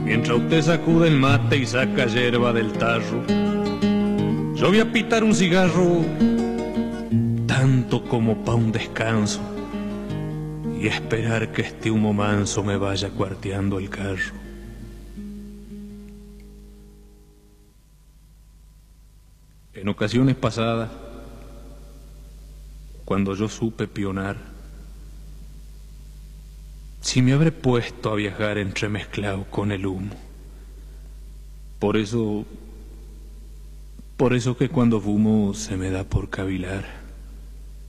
Mientras usted sacude el mate y saca yerba del tarro, yo voy a pitar un cigarro, tanto como pa' un descanso, y esperar que este humo manso me vaya cuarteando el carro. En ocasiones pasadas, cuando yo supe pionar, si me habré puesto a viajar entremezclado con el humo. Por eso que cuando fumo se me da por cavilar.